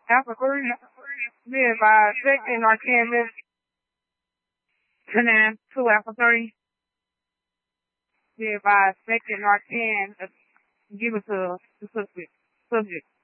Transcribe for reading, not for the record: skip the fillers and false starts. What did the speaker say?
Alpha 3, be advised, second Narcan Miss 10 2 Alpha 3, be advised, second Narcan, give it to the subject.